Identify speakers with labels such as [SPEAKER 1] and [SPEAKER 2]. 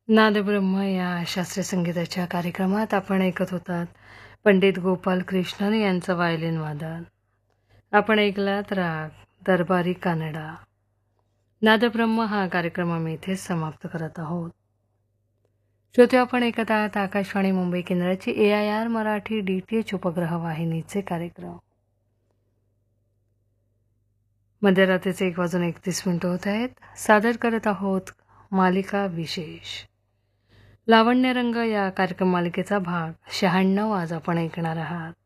[SPEAKER 1] नादब्रह्म या शास्त्रीय संगीताच्या कार्यक्रमात आपण ऐकत होतात पंडित गोपाल कृष्णन यांचं वायलिन वादन. आपण ऐकलात राग दरबारी कानडा. नादब्रह्म हा कार्यक्रम आम्ही इथे समाप्त करत आहोत. श्रोते, आपण ऐकत आहात आकाशवाणी मुंबई केंद्राची AIR मराठी DTH उपग्रह वाहिनीचे कार्यक्रम. मध्यरात्रीचे 1:31 होत आहेत. सादर करत आहोत मालिका विशेष लावण्य रंग या कार्यक्रम मालिकेचा भाग 96 आज आपण ऐकणार आहात.